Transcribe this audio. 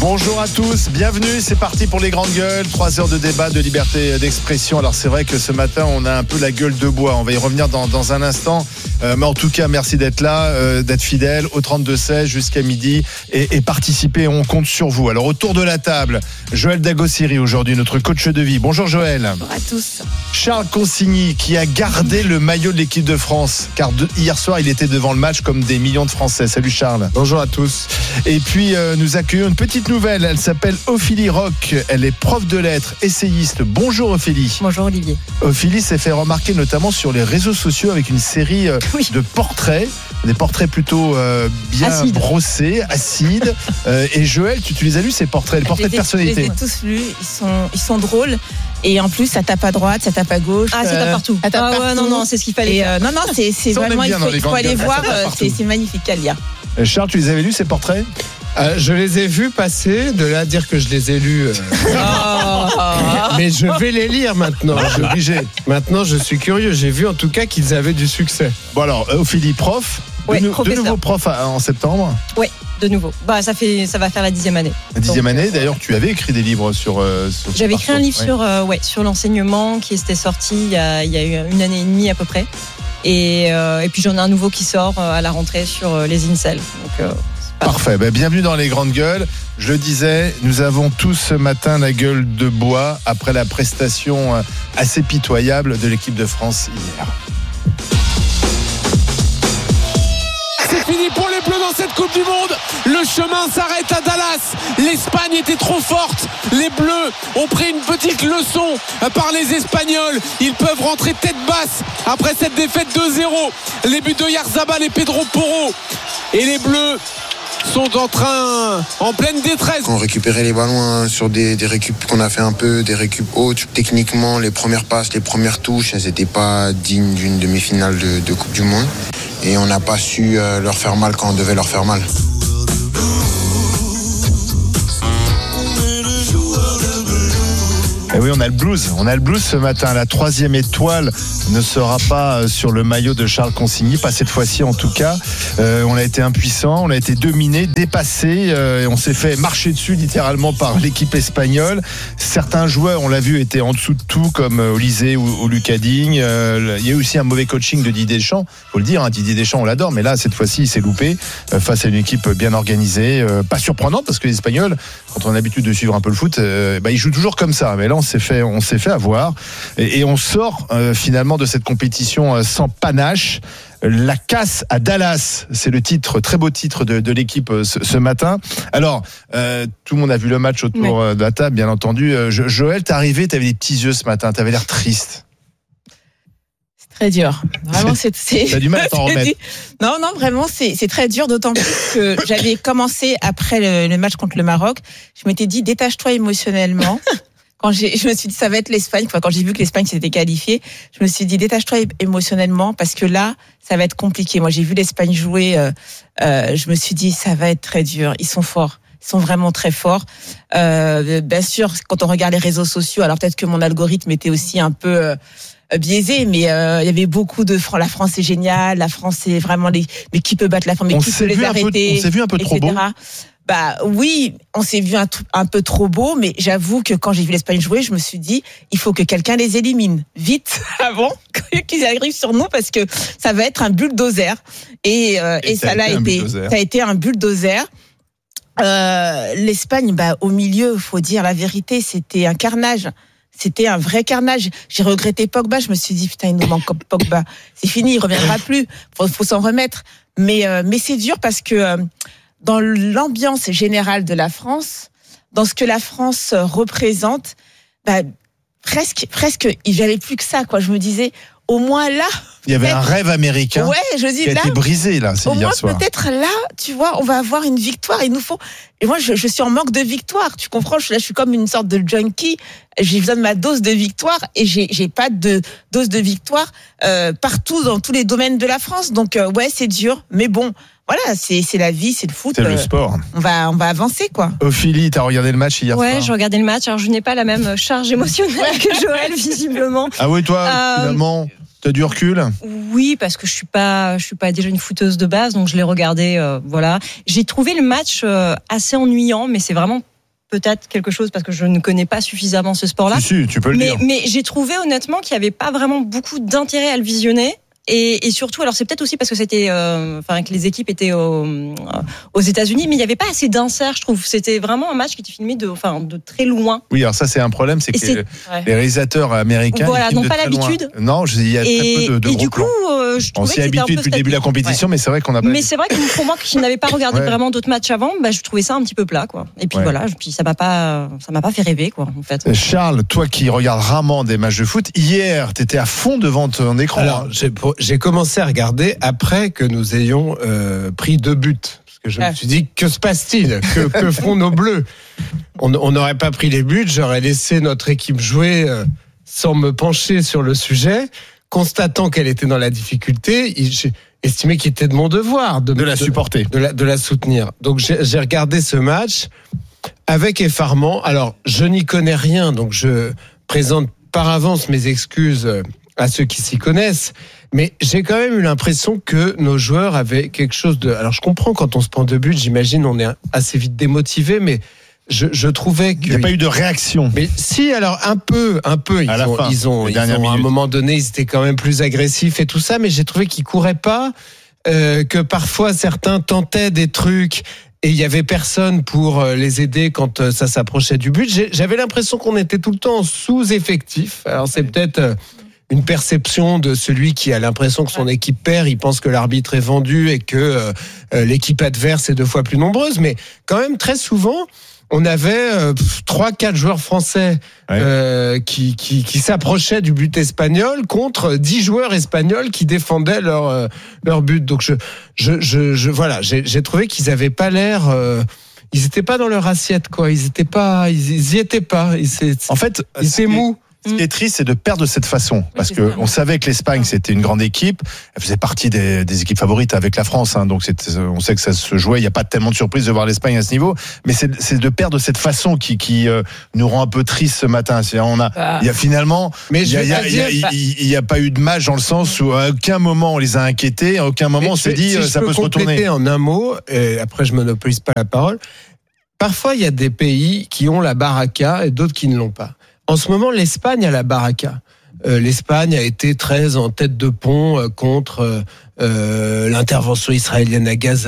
Bonjour à tous, bienvenue, c'est parti pour les grandes gueules, 3 heures de débat, de liberté d'expression. Alors c'est vrai que ce matin on a un peu la gueule de bois, on va y revenir dans un instant, mais en tout cas merci d'être là, d'être fidèle au 32-16 jusqu'à midi et participer, on compte sur vous. Alors autour de la table, Joël Dagossiri aujourd'hui, notre coach de vie. Bonjour Joël. Bonjour à tous. Charles Consigny qui a gardé le maillot de l'équipe de France, car hier soir il était devant le match comme des millions de Français. Salut Charles. Bonjour à tous. Et puis nous accueillons une petite nouvelle, elle s'appelle Ophélie Roch, elle est prof de lettres, essayiste. Bonjour Ophélie. Bonjour Olivier. Ophélie s'est fait remarquer notamment sur les réseaux sociaux avec une série de portraits, des portraits plutôt bien brossés, acides. Et Joël, tu les as lus ces portraits, les portraits de personnalité? Je les ai tous lus, ils sont drôles. Et en plus, ça tape à droite, ça tape à gauche. Ah, ça tape partout. Ça tape partout. Ouais, non, c'est ce qu'il fallait. Non, c'est vraiment, il faut aller voir, c'est magnifique à lire. Charles, tu les avais lus ces portraits? Je les ai vus passer, de là à dire que je les ai lus. Mais je vais les lire maintenant. Maintenant, je suis curieux. J'ai vu en tout cas qu'ils avaient du succès. Bon alors, Ophélie, prof. Ouais, de nouveau prof en septembre. Oui, de nouveau. Ça va faire la 10e année. La 10e année, d'ailleurs, tu avais écrit des livres sur J'avais écrit un livre sur l'enseignement qui était sorti il y a eu 1 année et demie à peu près. Et puis j'en ai un nouveau qui sort à la rentrée sur les incels. Donc, parfait, bienvenue dans les grandes gueules. Je le disais, nous avons tous ce matin la gueule de bois après la prestation assez pitoyable de l'équipe de France hier. C'est fini pour les Bleus dans cette Coupe du Monde. Le chemin s'arrête à Dallas. L'Espagne était trop forte. Les Bleus ont pris une petite leçon par les Espagnols. Ils peuvent rentrer tête basse après cette défaite 2-0. Les buts de Yarzabal et Pedro Porro. Et les Bleus sont en pleine détresse. On récupérait les ballons sur des récup qu'on a fait un peu, des récup hautes. Techniquement, les premières passes, les premières touches, elles n'étaient pas dignes d'une demi-finale de Coupe du Monde. Et on n'a pas su leur faire mal quand on devait leur faire mal. Et oui, on a le blues ce matin. La 3e étoile ne sera pas sur le maillot de Charles Consigny, pas cette fois-ci en tout cas. On a été impuissant, on a été dominé, dépassé, et on s'est fait marcher dessus littéralement par l'équipe espagnole. Certains joueurs, on l'a vu, étaient en dessous de tout, comme Olysée ou Lucas Digne. Il y a eu aussi un mauvais coaching de Didier Deschamps, faut le dire, Didier Deschamps on l'adore, mais là cette fois-ci il s'est loupé face à une équipe bien organisée, pas surprenante parce que les Espagnols, quand on a l'habitude de suivre un peu le foot, ils jouent toujours comme ça, mais là on s'est fait avoir et on sort finalement de cette compétition sans panache. La casse à Dallas, c'est le titre, très beau titre de l'équipe ce matin. Alors, tout le monde a vu le match autour de la table, bien entendu. Joël, t'es arrivé, t'avais des petits yeux ce matin, t'avais l'air triste. C'est très dur. Vraiment, t'as du mal à t'en remettre. Non, vraiment, c'est très dur, d'autant plus que j'avais commencé après le match contre le Maroc. Je m'étais dit, détache-toi émotionnellement. Quand je me suis dit ça va être l'Espagne, quand j'ai vu que l'Espagne s'était qualifiée, je me suis dit détache-toi émotionnellement parce que là ça va être compliqué. Moi j'ai vu l'Espagne jouer, je me suis dit ça va être très dur. Ils sont forts, ils sont vraiment très forts. Bien sûr quand on regarde les réseaux sociaux, alors peut-être que mon algorithme était aussi un peu biaisé, mais il y avait beaucoup de la France est géniale, la France est vraiment mais qui peut battre la France, mais qui peut les arrêter, on s'est vu un peu trop beau. Oui, on s'est vu un peu trop beau, mais j'avoue que quand j'ai vu l'Espagne jouer, je me suis dit, il faut que quelqu'un les élimine vite avant qu'ils arrivent sur nous parce que ça va être un bulldozer. Et ça l'a été. Ça a été un bulldozer. L'Espagne, au milieu, faut dire la vérité, c'était un carnage. C'était un vrai carnage. J'ai regretté Pogba. Je me suis dit, putain, il nous manque Pogba. C'est fini, il reviendra plus. Faut s'en remettre. Mais c'est dur parce que, dans l'ambiance générale de la France, dans ce que la France représente, presque, il n'y avait plus que ça, quoi. Je me disais, au moins là. Il y avait un rêve américain qui a été brisé, là, c'est hier soir. Peut-être là, tu vois, on va avoir une victoire. Il nous faut. Et moi, je suis en manque de victoire. Tu comprends? Là, je suis comme une sorte de junkie. J'ai besoin de ma dose de victoire et j'ai pas de dose de victoire partout dans tous les domaines de la France. Donc, c'est dur. Mais bon. Voilà, c'est la vie, c'est le foot. C'est le sport. On va avancer, quoi. Ophélie, t'as regardé le match hier soir? Ouais, j'ai regardé le match. Alors, je n'ai pas la même charge émotionnelle que Joël, visiblement. Ah oui, toi, finalement, t'as du recul? Oui, parce que je suis pas déjà une footeuse de base, donc je l'ai regardé, voilà. J'ai trouvé le match assez ennuyant, mais c'est vraiment peut-être quelque chose parce que je ne connais pas suffisamment ce sport-là. Si, tu peux le dire. Mais j'ai trouvé honnêtement qu'il n'y avait pas vraiment beaucoup d'intérêt à le visionner. Et surtout, alors c'est peut-être aussi parce que c'était, que les équipes étaient aux États-Unis, mais il n'y avait pas assez d'inserts, je trouve. C'était vraiment un match qui était filmé de très loin. Oui, alors ça c'est un problème, c'est que les réalisateurs américains n'ont pas l'habitude. Non, il y a très peu de et du coup, je trouvais on s'y est habitué depuis le début de la compétition, mais c'est vrai qu'on a pas. Mais c'est vrai que pour moi, qui n'avais pas regardé vraiment d'autres matchs avant, je trouvais ça un petit peu plat, quoi. Et puis puis ça m'a pas fait rêver, quoi, en fait. Charles, toi qui regardes rarement des matchs de foot, hier, t'étais à fond devant ton écran. Alors, j'ai commencé à regarder après que nous ayons pris 2 buts. Parce que je me suis dit, que se passe-t-il ? Que font nos Bleus ? On n'aurait pas pris les buts, j'aurais laissé notre équipe jouer sans me pencher sur le sujet. Constatant qu'elle était dans la difficulté, j'ai estimé qu'il était de mon devoir de la supporter, de la soutenir. Donc j'ai regardé ce match avec effarement. Alors, je n'y connais rien, donc je présente par avance mes excuses à ceux qui s'y connaissent, mais j'ai quand même eu l'impression que nos joueurs avaient quelque chose de... Alors je comprends, quand on se prend 2 buts, j'imagine on est assez vite démotivé, mais je trouvais qu'il n'y a pas eu de réaction. Mais si, alors un peu ils ont à un moment donné, ils étaient quand même plus agressifs et tout ça, mais j'ai trouvé qu'ils couraient pas, que parfois certains tentaient des trucs et il y avait personne pour les aider quand ça s'approchait du but. J'avais l'impression qu'on était tout le temps sous-effectif. Alors c'est peut-être une perception de celui qui a l'impression que son équipe perd, il pense que l'arbitre est vendu et que l'équipe adverse est 2 fois plus nombreuse, mais quand même très souvent on avait 3-4 joueurs français qui s'approchaient du but espagnol contre 10 joueurs espagnols qui défendaient leur but. Donc voilà, j'ai trouvé qu'ils avaient pas l'air ils étaient pas dans leur assiette, quoi. Ils y étaient pas. En fait, ils étaient mous. Ce qui est triste, c'est de perdre de cette façon. Parce que on savait que l'Espagne, c'était une grande équipe. Elle faisait partie des équipes favorites avec la France. Donc on sait que ça se jouait. Il n'y a pas tellement de surprise de voir l'Espagne à ce niveau. Mais c'est de perdre de cette façon qui nous rend un peu triste ce matin. Il y a finalement, il n'y a pas eu de match dans le sens où à aucun moment on les a inquiétés. À aucun moment on s'est dit ça peut se retourner. En un mot, et après je monopolise pas la parole. Parfois, il y a des pays qui ont la baraka et d'autres qui ne l'ont pas. En ce moment, l'Espagne a la baraka. L'Espagne a été très en tête de pont contre l'intervention israélienne à Gaza.